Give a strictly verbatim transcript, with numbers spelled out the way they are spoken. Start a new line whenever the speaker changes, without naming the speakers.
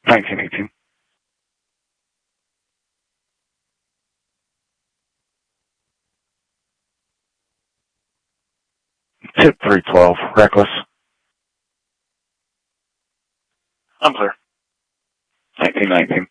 nineteen eighteen. Tip three twelve, reckless.
I'm clear.
nineteen nineteen.